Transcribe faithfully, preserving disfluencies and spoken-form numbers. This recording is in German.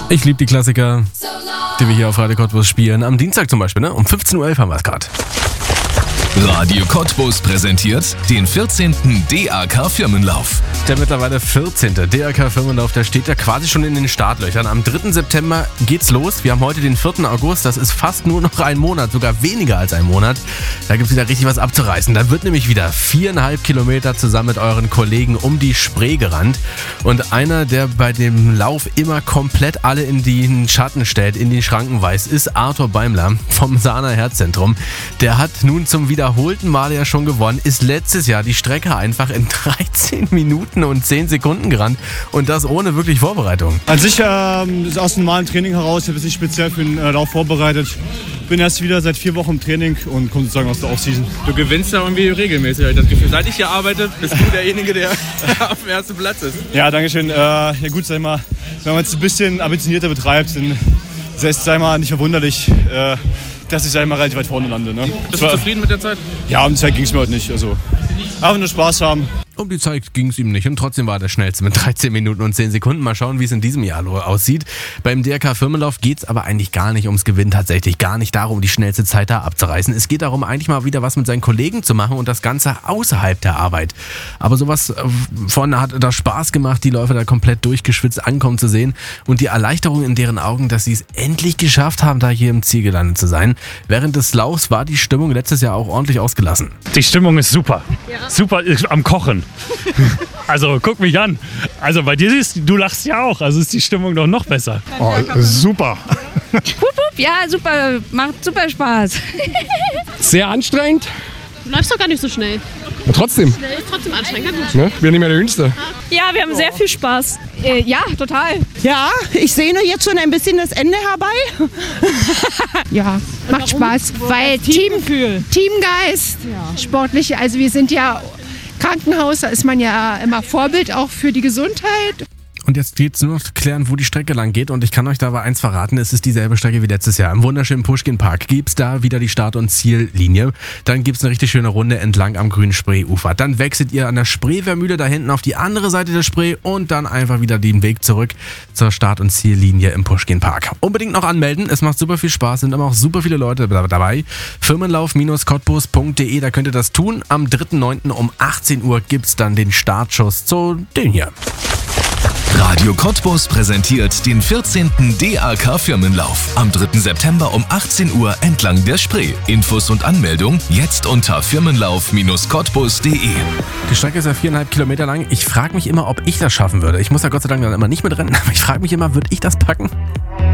Ich liebe die Klassiker, die wir hier auf Radio Cottbus spielen. Am Dienstag zum Beispiel, ne? Um fünfzehn Uhr elf haben wir es gerade. Radio Cottbus präsentiert den vierzehnten D A K Firmenlauf. Der mittlerweile vierzehnte D A K Firmenlauf, der steht ja quasi schon in den Startlöchern. Am dritten September geht's los. Wir haben heute den vierten August. Das ist fast nur noch ein Monat, sogar weniger als ein Monat. Da gibt's wieder richtig was abzureißen. Da wird nämlich wieder viereinhalb Kilometer zusammen mit euren Kollegen um die Spree gerannt. Und einer, der bei dem Lauf immer komplett alle in den Schatten stellt, in die Schranken weist, ist Arthur Beimler vom Sahner Herzzentrum. Der hat nun zum wiederholten Mal ja schon gewonnen, ist letztes Jahr die Strecke einfach in dreizehn Minuten und zehn Sekunden gerannt und das ohne wirklich Vorbereitung. An sich ähm, ist aus dem normalen Training heraus, ich habe mich nicht speziell für den äh, Lauf vorbereitet. Bin erst wieder seit vier Wochen im Training und komme sozusagen aus der Offseason. Du gewinnst ja irgendwie regelmäßig, habe ich das Gefühl. Seit ich hier arbeite, bist du derjenige, der auf dem ersten Platz ist. Ja, danke schön. Äh, ja gut, sag mal, wenn man es ein bisschen ambitionierter betreibt, dann ist es, sag mal, nicht verwunderlich, äh, dass ich, sag mal, relativ weit vorne lande. Ne? Bist du zufrieden mit der Zeit? Ja, um die Zeit ging es mir heute nicht. Also, einfach nur Spaß haben. Um die Zeit ging es ihm nicht und trotzdem war er der Schnellste mit dreizehn Minuten und zehn Sekunden. Mal schauen, wie es in diesem Jahr aussieht. Beim D R K Firmenlauf geht es aber eigentlich gar nicht ums Gewinnen tatsächlich. Gar nicht darum, die schnellste Zeit da abzureißen. Es geht darum, eigentlich mal wieder was mit seinen Kollegen zu machen und das Ganze außerhalb der Arbeit. Aber sowas von hat da Spaß gemacht, die Läufer da komplett durchgeschwitzt ankommen zu sehen und die Erleichterung in deren Augen, dass sie es endlich geschafft haben, da hier im Ziel gelandet zu sein. Während des Laufs war die Stimmung letztes Jahr auch ordentlich ausgelassen. Die Stimmung ist super. Ja. Super ist am Kochen. Also guck mich an. Also bei dir siehst du, lachst ja auch. Also ist die Stimmung doch noch besser. Oh, super. Ja, super. Macht super Spaß. Sehr anstrengend. Du läufst doch gar nicht so schnell. Und trotzdem. Schnell ist trotzdem anstrengend. Ne? Wir sind nicht mehr der Jüngste. Ja, wir haben sehr viel Spaß. Äh, ja, total. Ja, ich sehne jetzt schon ein bisschen das Ende herbei. Ja, macht Spaß. Weil Teamgefühl. Teamgeist, ja. Sportlich. Also wir sind ja Krankenhaus, da ist man ja immer Vorbild auch für die Gesundheit. Und jetzt geht es nur noch zu klären, wo die Strecke lang geht. Und ich kann euch da aber eins verraten, es ist dieselbe Strecke wie letztes Jahr. Im wunderschönen Puschkin Park gibt es da wieder die Start- und Ziellinie. Dann gibt es eine richtig schöne Runde entlang am grünen Spreeufer. Dann wechselt ihr an der Spreewehrmühle da hinten auf die andere Seite der Spree und dann einfach wieder den Weg zurück zur Start- und Ziellinie im Puschkin Park. Unbedingt noch anmelden, es macht super viel Spaß, sind aber auch super viele Leute dabei. Firmenlauf Cottbus punkt de, da könnt ihr das tun. Am dritten neunten um achtzehn Uhr gibt es dann den Startschuss zu den hier. Radio Cottbus präsentiert den vierzehnten D A K Firmenlauf. Am dritten September um achtzehn Uhr entlang der Spree. Infos und Anmeldung jetzt unter firmenlauf Cottbus punkt de. Die Strecke ist ja viereinhalb Kilometer lang. Ich frage mich immer, ob ich das schaffen würde. Ich muss ja Gott sei Dank dann immer nicht mitrennen, aber ich frage mich immer, würde ich das packen?